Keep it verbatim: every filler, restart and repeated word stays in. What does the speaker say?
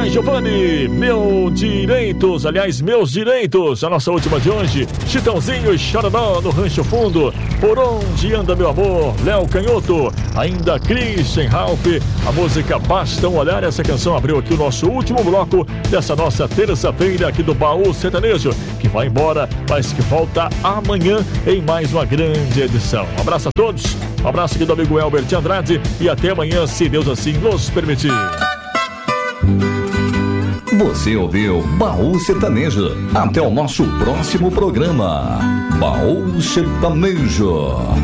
Maria Giovanni, Meu Direitos, aliás, Meus Direitos, a nossa última de hoje. Chitãozinho e Chororó no Rancho Fundo, Por Onde Anda Meu Amor, Léo Canhoto, ainda Christian Ralph, a música Basta Um Olhar. Essa canção abriu aqui o nosso último bloco dessa nossa terça-feira aqui do Baú Sertanejo, que vai embora, mas que volta amanhã em mais uma grande edição. Um abraço a todos, um abraço aqui do amigo Elbert Andrade e até amanhã, se Deus assim nos permitir. Você ouviu Baú Sertanejo. Até o nosso próximo programa. Baú Sertanejo.